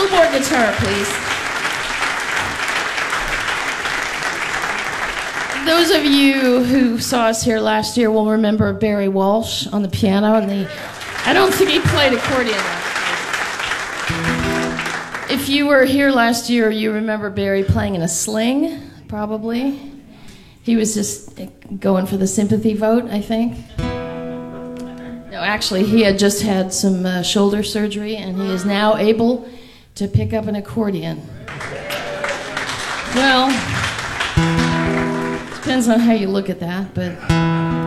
little more guitar, please. Those of you who saw us here last year will remember Barry Walsh on the piano, and I don't think he played accordion last year. If you were here last year, you remember Barry playing in a sling, probably. He was just going for the sympathy vote, I think. No, actually, he had just had some shoulder surgery, and he is now able to pick up an accordion. Well, depends on how you look at that, but